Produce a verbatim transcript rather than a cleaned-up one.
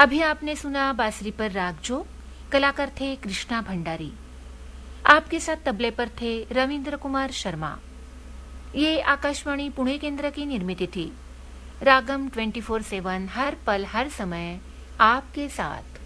अभी आपने सुना बांसुरी पर राग जो, कलाकार थे कृष्णा भंडारी। आपके साथ तबले पर थे रविंद्र कुमार शर्मा। ये आकाशवाणी पुणे केंद्र की निर्मित थी। रागम ट्वेंटी फोर सेवन, हर पल हर समय आपके साथ।